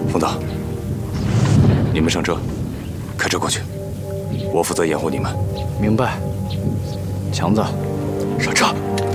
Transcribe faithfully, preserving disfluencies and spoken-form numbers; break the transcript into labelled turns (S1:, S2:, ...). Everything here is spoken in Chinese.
S1: 冯导，你们上车，开车过去，我负责掩护你们。
S2: 明白。强子，
S1: 上车。